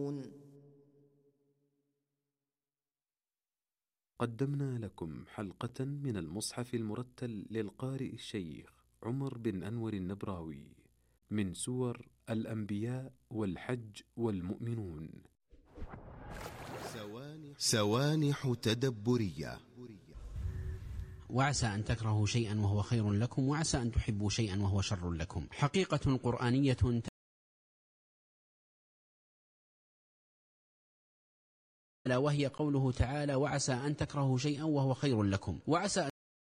قدمنا لكم حلقة من المصحف المرتل للقارئ الشيخ عمر بن أنور النبراوي من سور الأنبياء والحج والمؤمنون. سوانح تدبرية. وعسى أن تكرهوا شيئا وهو خير لكم، وعسى أن تحبوا شيئا وهو شر لكم. حقيقة قرآنية وهي قوله تعالى: وعسى أن تكرهوا شيئا وهو خير لكم، وعسى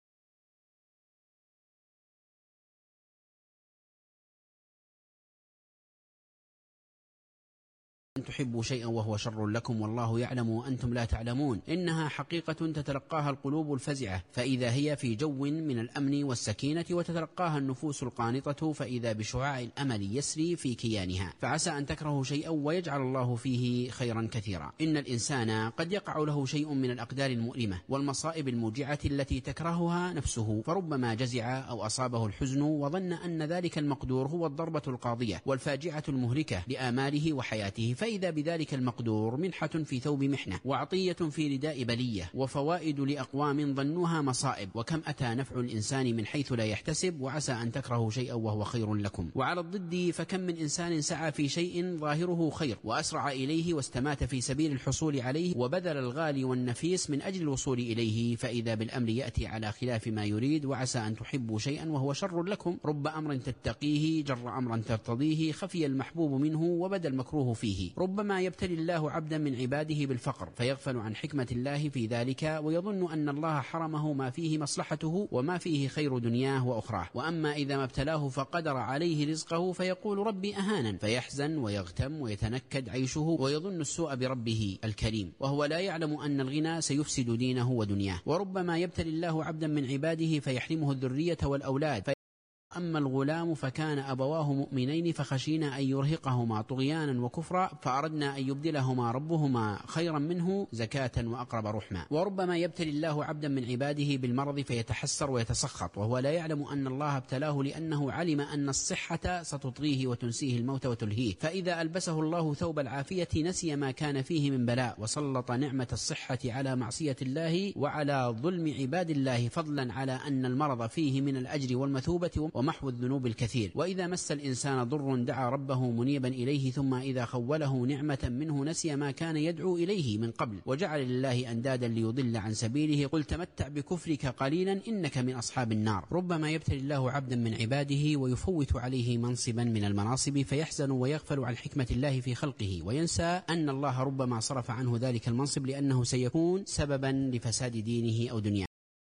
أن تحبوا شيئا وهو شر لكم والله يعلم وأنتم لا تعلمون. إنها حقيقة تتلقاها القلوب الفزعة فإذا هي في جو من الأمن والسكينة، وتتلقاها النفوس القانطة فإذا بشعاع الأمل يسري في كيانها. فعسى أن تكرهوا شيئا ويجعل الله فيه خيرا كثيرا. إن الإنسان قد يقع له شيء من الأقدار المؤلمة والمصائب الموجعة التي تكرهها نفسه، فربما جزع أو أصابه الحزن وظن أن ذلك المقدور هو الضربة القاضية والفاجعة المهلكة لآماله وحياته، فإذا بذلك المقدور منحة في ثوب محنة، وعطية في رداء بلية، وفوائد لأقوام ظنوها مصائب. وكم أتى نفع الإنسان من حيث لا يحتسب. وعسى أن تكرهوا شيئا وهو خير لكم. وعلى الضد فكم من إنسان سعى في شيء ظاهره خير وأسرع إليه واستمات في سبيل الحصول عليه وبذل الغالي والنفيس من أجل الوصول إليه، فإذا بالأمر يأتي على خلاف ما يريد. وعسى أن تحبوا شيئا وهو شر لكم. رب أمر تتقيه جر أمرا ترتضيه، خفي المحبوب منه وبدا المكروه فيه. ربما يبتلي الله عبدا من عباده بالفقر فيغفل عن حكمة الله في ذلك، ويظن أن الله حرمه ما فيه مصلحته وما فيه خير دنياه وأخراه. وأما إذا ما ابتلاه فقدر عليه رزقه فيقول ربي أهانا، فيحزن ويغتم ويتنكد عيشه ويظن السوء بربه الكريم، وهو لا يعلم أن الغنى سيفسد دينه ودنياه. وربما يبتلي الله عبدا من عباده فيحرمه الذرية والأولاد. أما الغلام فكان أبواه مؤمنين فخشينا أن يرهقهما طغيانا وكفرا فأردنا أن يبدلهما ربهما خيرا منه زكاة وأقرب رحما. وربما يبتلي الله عبدا من عباده بالمرض فيتحسر ويتسخط، وهو لا يعلم أن الله ابتلاه لأنه علم أن الصحة ستطغيه وتنسيه الموت وتلهيه، فإذا ألبسه الله ثوب العافية نسي ما كان فيه من بلاء، وسلط نعمة الصحة على معصية الله وعلى ظلم عباد الله، فضلا على أن المرض فيه من الأجر والمثوبة ومحو الذنوب الكثير. وإذا مس الإنسان ضر دعا ربه منيبا إليه، ثم إذا خوله نعمة منه نسي ما كان يدعو إليه من قبل وجعل لله أندادا ليضل عن سبيله. قل تمتع بكفرك قليلا إنك من أصحاب النار. ربما يبتلي الله عبدا من عباده ويفوت عليه منصبا من المناصب فيحزن ويغفل عن حكمة الله في خلقه، وينسى أن الله ربما صرف عنه ذلك المنصب لأنه سيكون سببا لفساد دينه أو دنياه.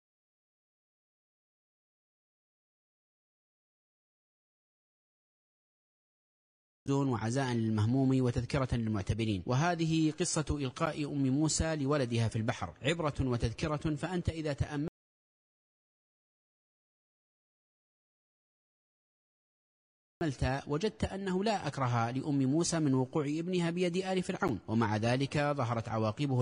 وعزاء للمهموم وتذكرة للمعتبرين. وهذه قصة إلقاء أم موسى لولدها في البحر، عبرة وتذكرة. فأنت إذا تأملت وجدت أنه لا أكره لأم موسى من وقوع ابنها بيد آل فرعون، ومع ذلك ظهرت عواقبه